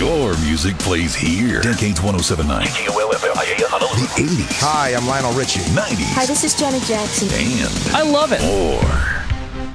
Your music plays here. Decades 107.9. KOL FM, Honolulu. The 80s. Hi, I'm Lionel Richie. 90s. Hi, this is Janet Jackson. And I love it. more.